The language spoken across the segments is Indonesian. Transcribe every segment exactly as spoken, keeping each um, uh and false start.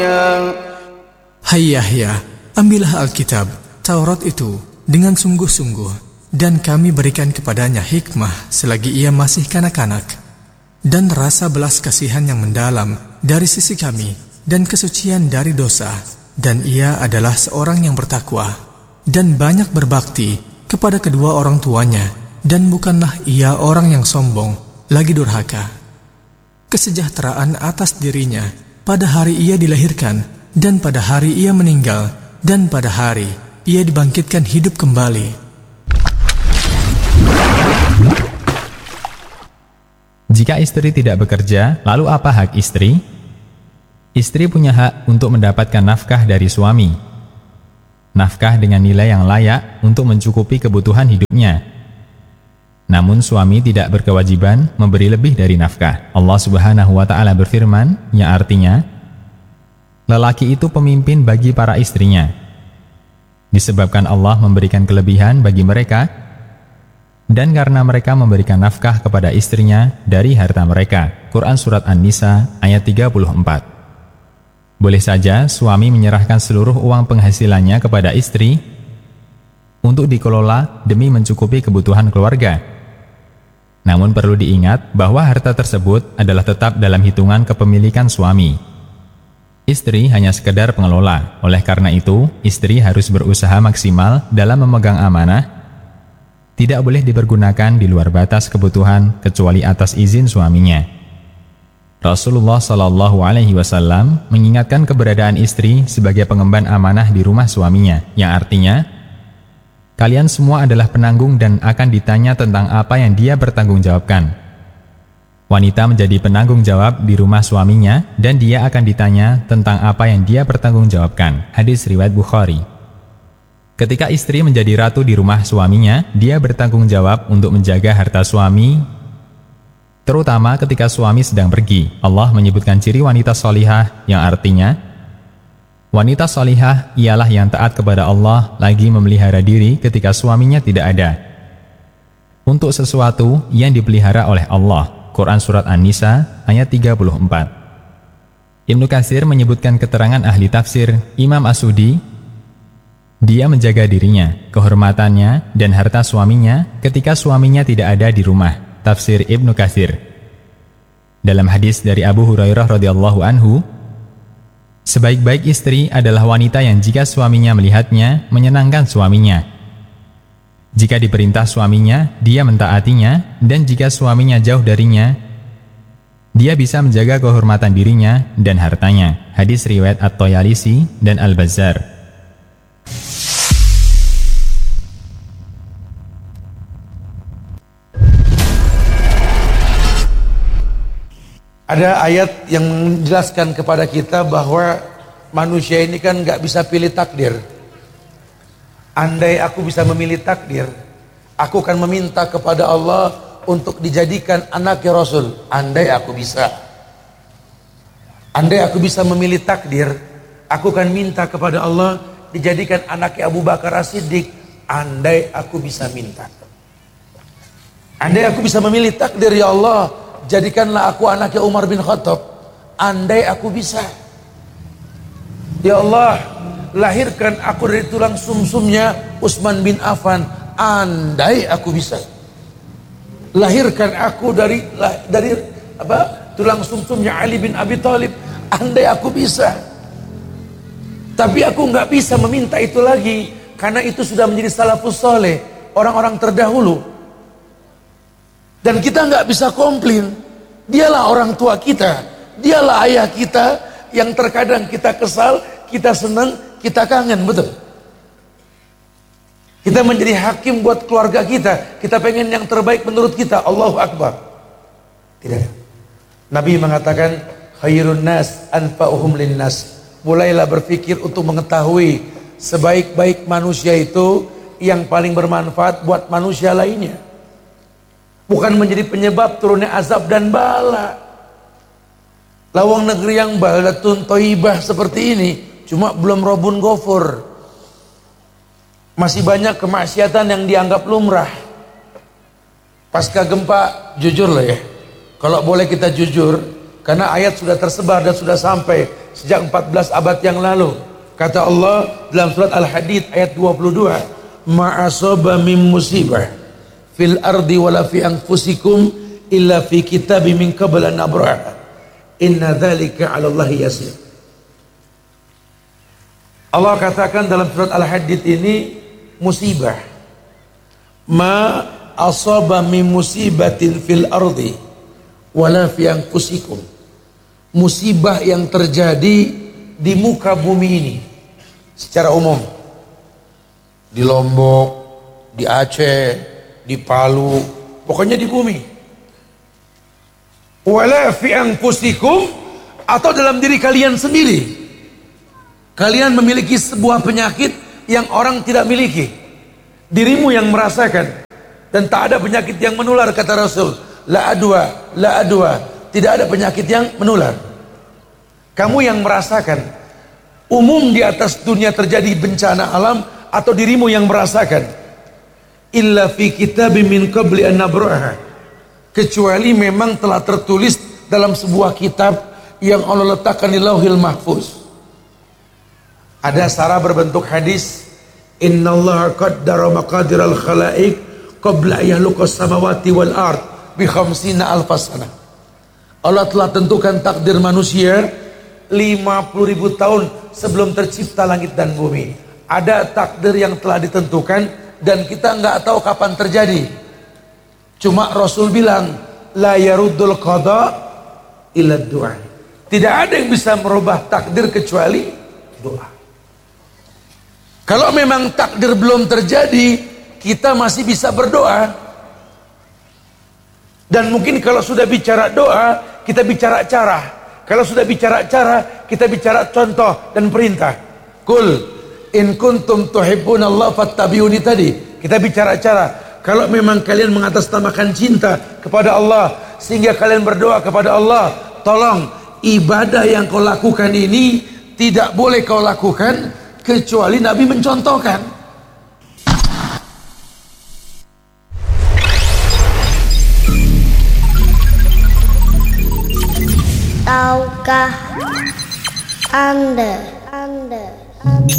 Hai Yahya, ambillah Alkitab, Taurat itu dengan sungguh-sungguh, dan kami berikan kepadanya hikmah selagi ia masih kanak-kanak, dan rasa belas kasihan yang mendalam dari sisi kami, dan kesucian dari dosa, dan ia adalah seorang yang bertakwa, dan banyak berbakti kepada kedua orang tuanya, dan bukanlah ia orang yang sombong, lagi durhaka. Kesejahteraan atas dirinya pada hari ia dilahirkan, dan pada hari ia meninggal, dan pada hari ia dibangkitkan hidup kembali. Jika istri tidak bekerja, lalu apa hak istri? Istri punya hak untuk mendapatkan nafkah dari suami. Nafkah dengan nilai yang layak untuk mencukupi kebutuhan hidupnya. Namun suami tidak berkewajiban memberi lebih dari nafkah. Allah Subhanahu wa Ta'ala berfirman, yang artinya, lelaki itu pemimpin bagi para istrinya. Disebabkan Allah memberikan kelebihan bagi mereka, dan karena mereka memberikan nafkah kepada istrinya dari harta mereka. Quran Surat An-Nisa ayat tiga puluh empat. Boleh saja suami menyerahkan seluruh uang penghasilannya kepada istri untuk dikelola demi mencukupi kebutuhan keluarga. Namun perlu diingat bahwa harta tersebut adalah tetap dalam hitungan kepemilikan suami. Istri hanya sekedar pengelola. Oleh karena itu, istri harus berusaha maksimal dalam memegang amanah. Tidak boleh dipergunakan di luar batas kebutuhan kecuali atas izin suaminya. Rasulullah Shallallahu Alaihi Wasallam mengingatkan keberadaan istri sebagai pengemban amanah di rumah suaminya, yang artinya, kalian semua adalah penanggung dan akan ditanya tentang apa yang dia bertanggungjawabkan. Wanita menjadi penanggung jawab di rumah suaminya dan dia akan ditanya tentang apa yang dia bertanggungjawabkan. Hadis riwayat Bukhari. Ketika istri menjadi ratu di rumah suaminya, dia bertanggung jawab untuk menjaga harta suami, terutama ketika suami sedang pergi. Allah menyebutkan ciri wanita solihah, yang artinya, wanita solihah ialah yang taat kepada Allah lagi memelihara diri ketika suaminya tidak ada, untuk sesuatu yang dipelihara oleh Allah. Quran Surat An-Nisa ayat tiga puluh empat. Ibnu Katsir menyebutkan keterangan ahli tafsir, Imam As-Sudi, dia menjaga dirinya, kehormatannya, dan harta suaminya ketika suaminya tidak ada di rumah. Tafsir Ibnu Katsir. Dalam hadis dari Abu Hurairah radhiyallahu anhu, sebaik-baik istri adalah wanita yang jika suaminya melihatnya, menyenangkan suaminya. Jika diperintah suaminya, dia mentaatinya, dan jika suaminya jauh darinya, dia bisa menjaga kehormatan dirinya dan hartanya. Hadis riwayat At-Tayalisi dan Al-Bazzar. Ada ayat yang menjelaskan kepada kita bahwa manusia ini kan gak bisa pilih takdir. Andai aku bisa memilih takdir, aku akan meminta kepada Allah untuk dijadikan anaknya Rasul. Andai aku bisa. Andai aku bisa memilih takdir, aku akan minta kepada Allah dijadikan anaknya Abu Bakar As-Siddiq. Andai aku bisa minta. Andai aku bisa memilih takdir, ya Allah, jadikanlah aku anaknya Umar bin Khattab. Andai aku bisa. Ya Allah, lahirkan aku dari tulang sumsumnya Utsman bin Affan. Andai aku bisa. Lahirkan aku dari dari apa? Tulang sumsumnya Ali bin Abi Thalib. Andai aku bisa. Tapi aku nggak bisa meminta itu lagi, karena itu sudah menjadi salafus soleh, orang-orang terdahulu. Dan kita nggak bisa komplain. Dialah orang tua kita, dialah ayah kita, yang terkadang kita kesal, kita senang, kita kangen, betul? Kita menjadi hakim buat keluarga kita, kita pengen yang terbaik menurut kita. Allahu Akbar. Tidak. Nabi mengatakan, khairun nas anfa'uhum linnas. Mulailah berpikir untuk mengetahui sebaik-baik manusia itu yang paling bermanfaat buat manusia lainnya. Bukan menjadi penyebab turunnya azab dan bala. Lawang negeri yang baldatun thayyibah seperti ini cuma belum robun gofur. Masih banyak kemaksiatan yang dianggap lumrah. Pasca gempa, jujur lah ya, kalau boleh kita jujur, Karena ayat sudah tersebar dan sudah sampai sejak empat belas abad yang lalu. Kata Allah dalam surat Al-Hadid ayat dua puluh dua, "Ma asaba min musibah fil ardi wala fi anfusikum illa fi kitabim min qabl an nabraha. Inna dzalika 'ala Allahi yasir." Allah katakan dalam surat Al-Hadid ini musibah. Ma asaba min musibatin fil ardi wala fi anfusikum. Musibah yang terjadi di muka bumi ini secara umum, di Lombok, di Aceh, di Palu, pokoknya di bumi. Wala fi anfusikum, atau dalam diri kalian sendiri. Kalian memiliki sebuah penyakit yang orang tidak miliki. Dirimu yang merasakan. Dan tak ada penyakit yang menular, kata Rasul. La adwa, la adwa. Tidak ada penyakit yang menular. Kamu yang merasakan. Umum di atas dunia terjadi bencana alam, atau dirimu yang merasakan. Illa fi kitabim min qabli an nabraha. Kecuali memang telah tertulis dalam sebuah kitab yang Allah letakkan di Lauhil Mahfuz. Ada sarah berbentuk hadis. Innallaha qaddara maqadiral khalaiq qabla yakhluqas samawati wal ard bi khamsina alfasana. Allah telah tentukan takdir manusia lima puluh ribu tahun sebelum tercipta langit dan bumi. Ada takdir yang telah ditentukan dan kita nggak tahu kapan terjadi. Cuma Rasul bilang la yaruddul qada illa du'a. Tidak ada yang bisa merubah takdir kecuali doa. Kalau memang takdir belum terjadi, kita masih bisa berdoa. Dan mungkin kalau sudah bicara doa, kita bicara cara. Kalau sudah bicara cara, kita bicara contoh dan perintah. Kul in kuntum tuhibbunallaha fattabi'uni tadi. Kita bicara cara. Kalau memang kalian mengatasnamakan cinta kepada Allah sehingga kalian berdoa kepada Allah, tolong ibadah yang kau lakukan ini tidak boleh kau lakukan kecuali Nabi mencontohkan. Tahukah Anda, Anda, Anda.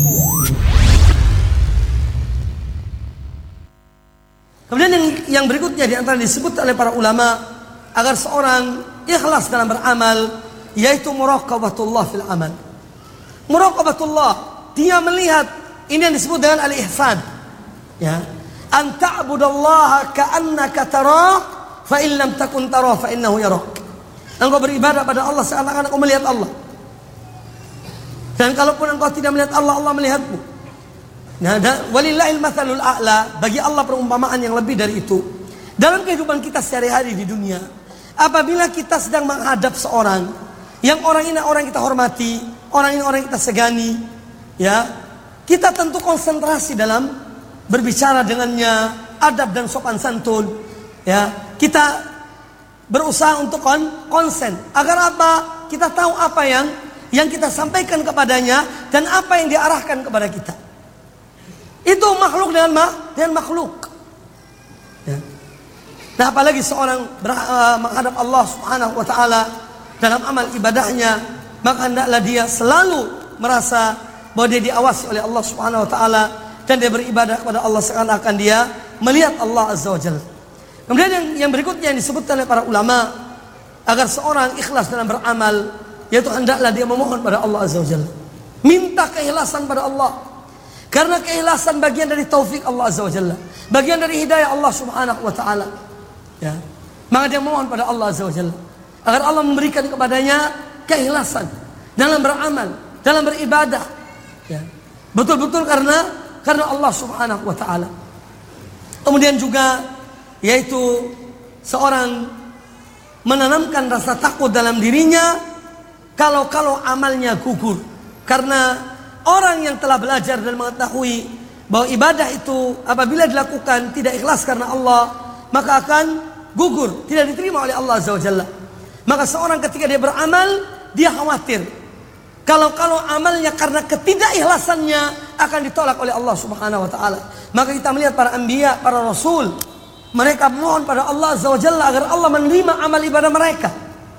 Kemudian yang, yang berikutnya di antara disebut oleh para ulama agar seorang ikhlas dalam beramal, yaitu muraqabatullah fil amal. Muraqabatullah, dia melihat, ini yang disebut dengan al-ihsan. Ya, an ta'budallaha ka'annaka tarah, fa in lam takun tarah fa innahu yarak. Engkau beribadah pada Allah seakan-akan engkau melihat Allah. Dan kalaupun engkau tidak melihat Allah, Allah melihatmu. Nah, walillahil matsalul a'la, bagi Allah perumpamaan yang lebih dari itu. Dalam kehidupan kita sehari-hari di dunia, apabila kita sedang menghadap seorang yang orang ini orang kita hormati, orang ini orang kita segani, ya, kita tentu konsentrasi dalam berbicara dengannya, adab dan sopan santun, ya. Kita berusaha untuk konsen agar apa? Kita tahu apa yang yang kita sampaikan kepadanya dan apa yang diarahkan kepada kita. Itu makhluk dengan ma, dengan makhluk. Ya. Nah, apalagi seorang ber, uh, menghadap Allah Subhanahu wa taala dalam amal ibadahnya, maka hendaklah dia selalu merasa bahwa dia diawasi oleh Allah Subhanahu wa taala dan dia beribadah kepada Allah seakan-akan dia melihat Allah Azza wa Jalla. Kemudian yang, yang berikutnya yang disebutkan oleh para ulama agar seorang ikhlas dalam beramal, yaitu hendaklah dia memohon pada Allah Azza wa Jalla. Minta keikhlasan pada Allah. Karena keikhlasan bagian dari taufik Allah Azza wa Jalla, bagian dari hidayah Allah Subhanahu wa taala. Ya. Maka dia mohon pada Allah Azza wa Jalla agar Allah memberikan kepadanya keikhlasan dalam beramal, dalam beribadah. Ya. Betul-betul karena karena Allah Subhanahu wa taala. Kemudian juga yaitu seorang menanamkan rasa takut dalam dirinya kalau-kalau amalnya gugur. Karena orang yang telah belajar dan mengetahui bahwa ibadah itu apabila dilakukan tidak ikhlas karena Allah, maka akan gugur, tidak diterima oleh Allah Azza wa Jalla. Maka seorang ketika dia beramal, dia khawatir kalau-kalau amalnya karena ketidakikhlasannya akan ditolak oleh Allah Subhanahu wa taala. Maka kita melihat para anbiya, para rasul, mereka mohon pada Allah Azza wa Jalla agar Allah menerima amal ibadah mereka.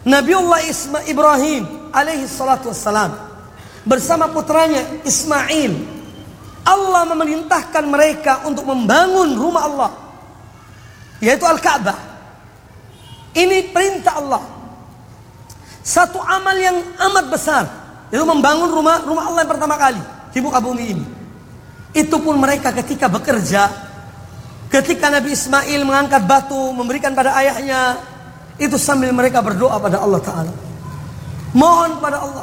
Nabiullah Isma Ibrahim alaihi salatu wassalam bersama putranya Ismail, Allah memerintahkan mereka untuk membangun rumah Allah, yaitu Al-Ka'bah. Ini perintah Allah. Satu amal yang amat besar, yaitu membangun rumah rumah Allah yang pertama kali di muka bumi ini. Itu pun mereka ketika bekerja, ketika Nabi Ismail mengangkat batu memberikan pada ayahnya, itu sambil mereka berdoa pada Allah Ta'ala, mohon pada Allah,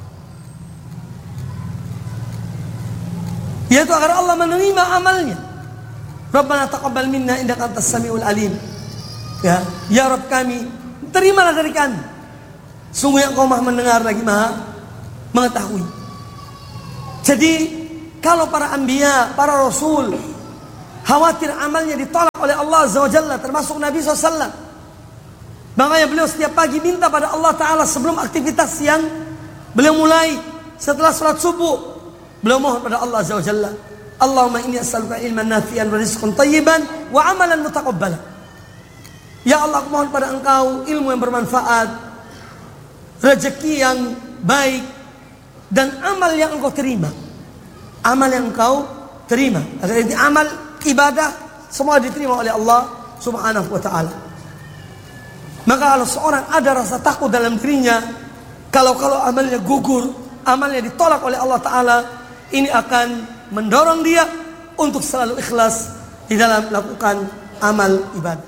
yaitu agar Allah menerima amalnya. Rabbana taqabbal minna innaka antas samiul alim. Ya, ya Rabb kami, terimalah dari kami. Sungguh yang Engkau Maha mendengar lagi Maha mengetahui. Jadi kalau para anbiya, para rasul khawatir amalnya ditolak oleh Allah Azza wa Jalla, termasuk Nabi shallallahu alaihi wasallam, makanya beliau setiap pagi minta pada Allah Ta'ala sebelum aktivitas yang beliau mulai, setelah sholat subuh, beliau mohon pada Allah Azza wa Jalla, Allahumma inni as'aluka ilman nafi'an wa rizqan tayyiban wa amalan mutaqabbalan. Ya Allah, aku mohon pada Engkau ilmu yang bermanfaat, rezeki yang baik, dan amal yang Engkau terima. Amal yang Engkau terima. Agar ini amal ibadah semua diterima oleh Allah Subhanahu wa ta'ala. Maka kalau seorang ada rasa takut dalam dirinya, kalau-kalau amalnya gugur, amalnya ditolak oleh Allah Ta'ala, ini akan mendorong dia untuk selalu ikhlas di dalam melakukan amal ibadah.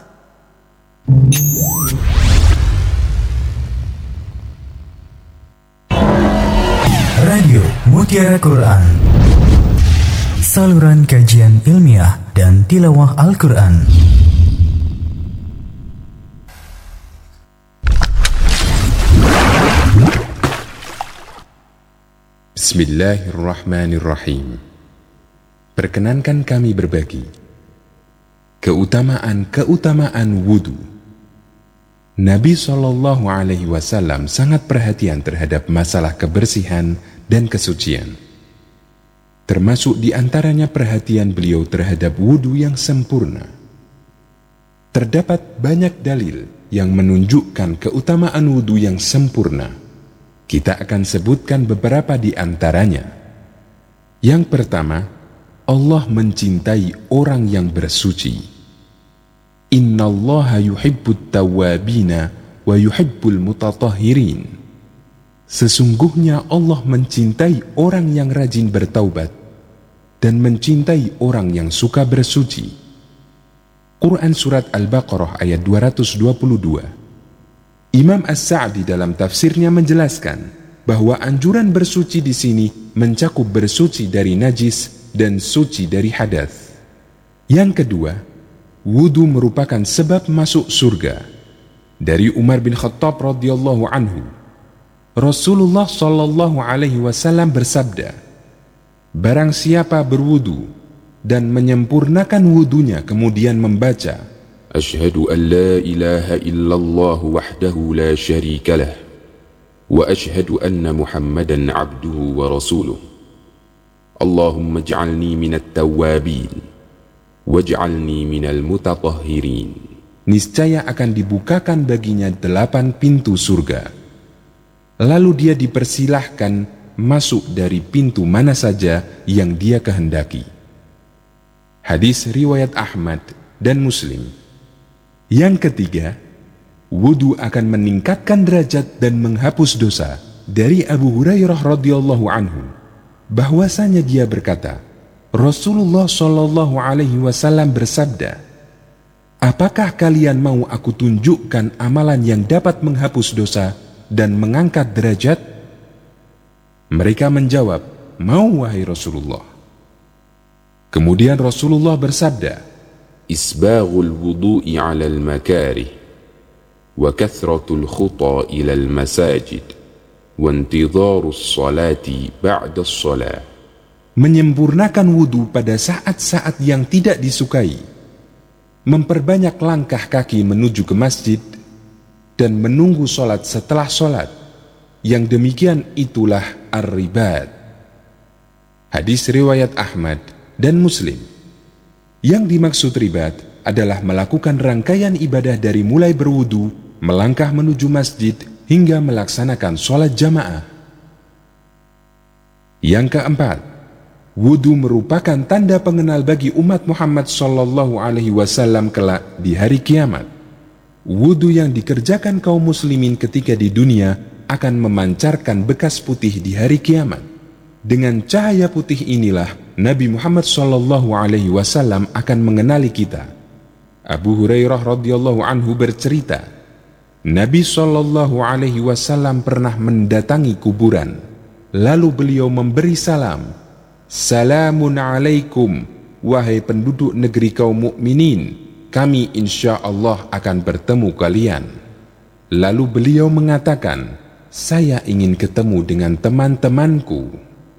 Radio Mutiara Quran, saluran kajian ilmiah dan tilawah Al-Quran. Bismillahirrahmanirrahim. Perkenankan kami berbagi keutamaan-keutamaan wudu. Nabi shallallahu alaihi wasallam sangat perhatian terhadap masalah kebersihan dan kesucian. Termasuk di antaranya perhatian beliau terhadap wudu yang sempurna. Terdapat banyak dalil yang menunjukkan keutamaan wudu yang sempurna. Kita akan sebutkan beberapa di antaranya. Yang pertama, Allah mencintai orang yang bersuci. Innallaha yuhibbut tawwabina wa yuhibbul mutatahhirin. Sesungguhnya Allah mencintai orang yang rajin bertaubat dan mencintai orang yang suka bersuci. Quran Surat Al-Baqarah ayat dua ratus dua puluh dua. Imam As-Sa'di dalam tafsirnya menjelaskan bahwa anjuran bersuci di sini mencakup bersuci dari najis dan suci dari hadas. Yang kedua, wudu merupakan sebab masuk surga. Dari Umar bin Khattab radhiyallahu anhu, Rasulullah sallallahu alaihi wasallam bersabda, barang siapa berwudu dan menyempurnakan wudunya kemudian membaca Asyhadu an la ilaha illallah wahdahu la syarika lah wa asyhadu anna Muhammadan abduhu wa rasuluh. Allahumma ij'alni minat tawwabin waj'alni minal mutatahhirin. Niscaya akan dibukakan baginya delapan pintu surga. Lalu dia dipersilahkan masuk dari pintu mana saja yang dia kehendaki. Hadis riwayat Ahmad dan Muslim. Yang ketiga, wudu akan meningkatkan derajat dan menghapus dosa. Dari Abu Hurairah radhiyallahu anhu, bahwasanya dia berkata, Rasulullah shallallahu alaihi wasallam bersabda, apakah kalian mau aku tunjukkan amalan yang dapat menghapus dosa dan mengangkat derajat? Mereka menjawab, mau wahai Rasulullah. Kemudian Rasulullah bersabda, isbaghul wudu'i 'alal makarih wa kathratul khuta ilal masajid wa intidharus salati ba'da shalah. Menyempurnakan wudu pada saat-saat yang tidak disukai, memperbanyak langkah kaki menuju ke masjid, dan menunggu sholat setelah sholat. Yang demikian itulah ar-ribat. Hadis riwayat Ahmad dan Muslim. Yang dimaksud ribat adalah melakukan rangkaian ibadah dari mulai berwudu, melangkah menuju masjid, hingga melaksanakan sholat jamaah. Yang keempat, wudu merupakan tanda pengenal bagi umat Muhammad Sallallahu Alaihi Wasallam kelak di hari kiamat. Wudu yang dikerjakan kaum muslimin ketika di dunia akan memancarkan bekas putih di hari kiamat. Dengan cahaya putih inilah Nabi Muhammad Sallallahu Alaihi Wasallam akan mengenali kita. Abu Hurairah radhiyallahu anhu bercerita, Nabi Sallallahu Alaihi Wasallam pernah mendatangi kuburan, lalu beliau memberi salam, "Salamun alaikum, wahai penduduk negeri kaum mukminin, kami insya Allah akan bertemu kalian." Lalu beliau mengatakan, "Saya ingin ketemu dengan teman-temanku."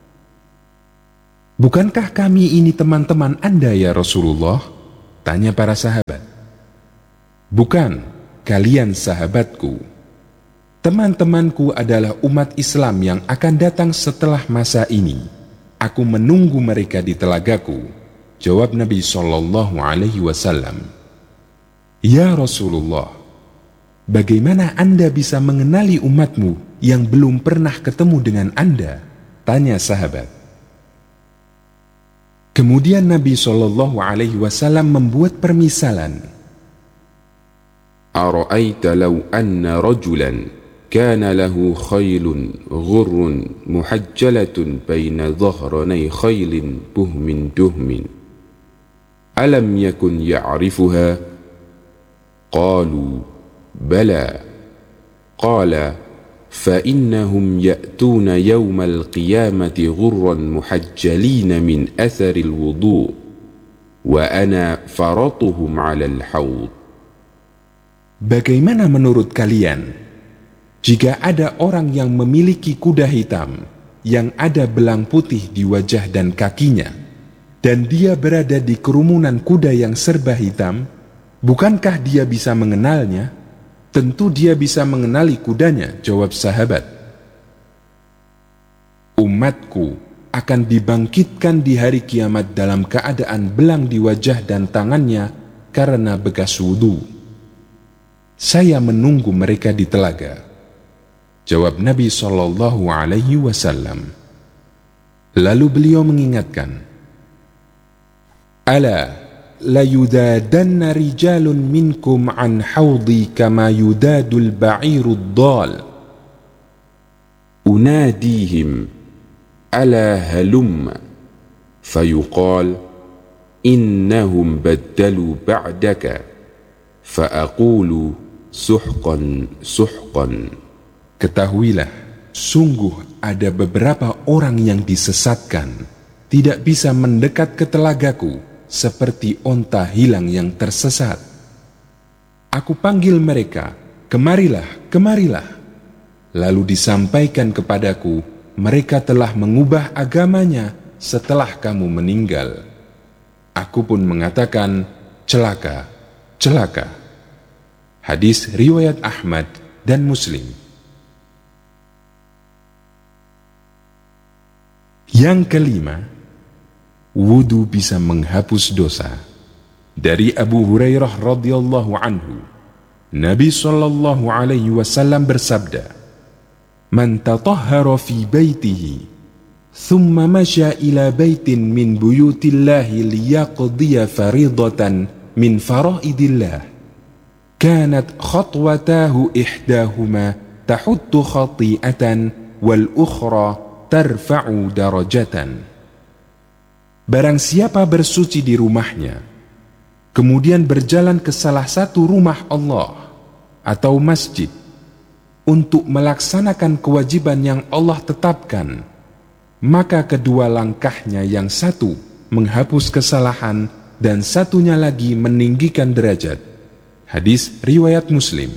"Bukankah kami ini teman-teman Anda ya Rasulullah?" tanya para sahabat. "Bukan, kalian sahabatku. Teman-temanku adalah umat Islam yang akan datang setelah masa ini. Aku menunggu mereka di telagaku," jawab Nabi Sallallahu Alaihi Wasallam. "Ya Rasulullah, bagaimana Anda bisa mengenali umatmu yang belum pernah ketemu dengan Anda?" tanya sahabat. Kemudian Nabi Sallallahu Alaihi Wasallam membuat permisalan. "Ara'aita law anna rajulan kana lahu khaylun ghurrun muhajjalatun baina dhahranay khaylin buhmin duhmin alam yakun ya'rifuha? Qalu bala. Qala fa innahum ya'tuna yawmal qiyamati ghurran muhajjalina min atharil wudu' wa ana faratuhum 'alal hawd." Bagaimana menurut kalian jika ada orang yang memiliki kuda hitam yang ada belang putih di wajah dan kakinya, dan dia berada di kerumunan kuda yang serba hitam? Bukankah dia bisa mengenalnya? Tentu dia bisa mengenali kudanya, jawab sahabat. Umatku akan dibangkitkan di hari kiamat dalam keadaan belang di wajah dan tangannya karena bekas wudu. Saya menunggu mereka di telaga, jawab Nabi Sallallahu Alaihi Wasallam. Lalu beliau mengingatkan, "Ala la yudadanna rijalun minkum an hawdi kama yudadul ba'irud dal." Unadihim ala halumma fayuqal innahum baddalu ba'daka faaqulu suhqan suhqan. Ketahuilah, sungguh ada beberapa orang yang disesatkan, tidak bisa mendekat ke telagaku seperti onta hilang yang tersesat. Aku panggil mereka, "Kemarilah, kemarilah." Lalu disampaikan kepadaku, mereka telah mengubah agamanya setelah kamu meninggal. Aku pun mengatakan, "Celaka, celaka." Hadis riwayat Ahmad dan Muslim. Yang kelima, wudu bisa menghapus dosa. Dari Abu Hurairah radhiyallahu anhu, Nabi sallallahu alaihi wasallam bersabda, "Man tatahhara fi baitihi, thumma masya ila baitin min buyutillahi liyaqdiya faridatan min faraidillah, kanat khatwatahu ihdahuma tahuttu khati'atan wal ukhra tarfa'u darajatan." Barang siapa bersuci di rumahnya, kemudian berjalan ke salah satu rumah Allah atau masjid untuk melaksanakan kewajiban yang Allah tetapkan, maka kedua langkahnya yang satu menghapus kesalahan dan satunya lagi meninggikan derajat. Hadis riwayat Muslim.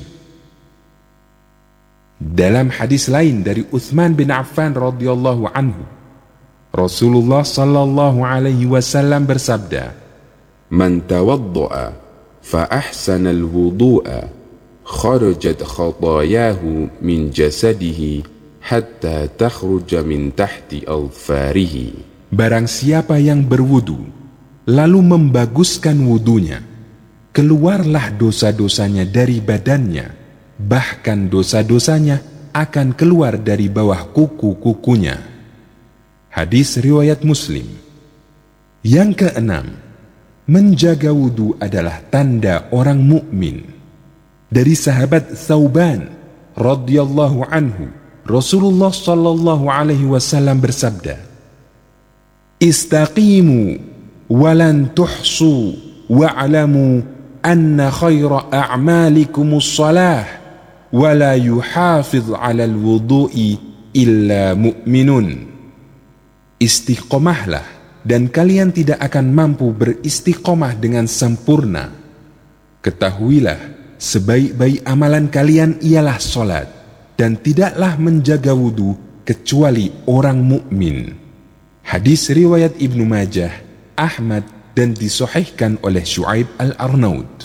Dalam hadis lain dari Utsman bin Affan radhiyallahu anhu, Rasulullah sallallahu alaihi wasallam bersabda, "Man tawadda'a fa ahsana al-wudu'a, kharajat khatayahu min jasadihi hatta takhruja min tahti alfarihi." Barang siapa yang berwudu lalu membaguskan wudunya, keluarlah dosa-dosanya dari badannya, bahkan dosa-dosanya akan keluar dari bawah kuku-kukunya. Hadis riwayat Muslim. Yang keenam, menjaga wudu adalah tanda orang mukmin. Dari sahabat Thauban radhiyallahu anhu, Rasulullah sallallahu alaihi wasallam bersabda, "Istaqimu walan tuhsu wa'lamu anna khaira a'malikumus salah wa la yuhafidh 'alal wudu'i illa mu'minun." Istiqomahlah dan kalian tidak akan mampu beristiqomah dengan sempurna. Ketahuilah, sebaik-baik amalan kalian ialah solat, dan tidaklah menjaga wudu kecuali orang mukmin. Hadis riwayat Ibnu Majah, Ahmad, dan disahihkan oleh Syuaib Al-Arnaud.